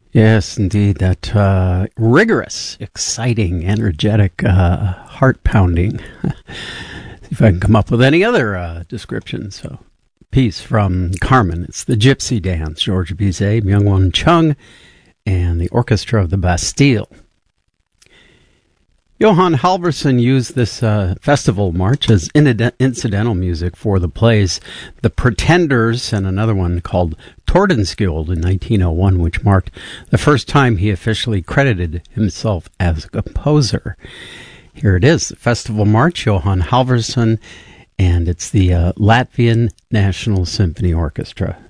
Yes, indeed. That rigorous, exciting, energetic, heart-pounding. See if I can come up with any other descriptions. So, piece from Carmen. It's the Gypsy Dance. George Bizet, Myung-Whun Chung, and the Orchestra of the Bastille. Johann Halvorson used this festival march as incidental music for the plays The Pretenders and another one called Tordenskjold in 1901, which marked the first time he officially credited himself as a composer. Here it is, the festival march, Johann Halvorson, and it's the Latvian National Symphony Orchestra.